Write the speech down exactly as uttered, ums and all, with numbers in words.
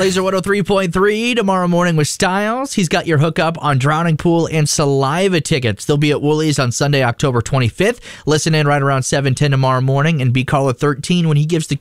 Laser one oh three point three tomorrow morning with Styles. He's got your hookup on Drowning Pool and Saliva tickets. They'll be at Woolies on Sunday, October twenty-fifth. Listen in right around seven ten tomorrow morning and be caller thirteen when he gives the